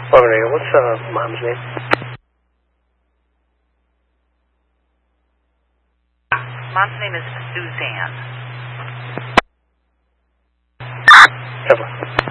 What's mom's name? Mom's name is Suzanne. Evelyn.